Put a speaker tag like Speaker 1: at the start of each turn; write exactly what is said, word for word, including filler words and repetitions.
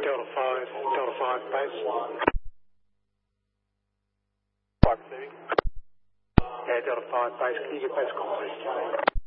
Speaker 1: Delta five, Delta five base.
Speaker 2: Five receiving.
Speaker 1: Yeah, Delta five base. Can you get base contact?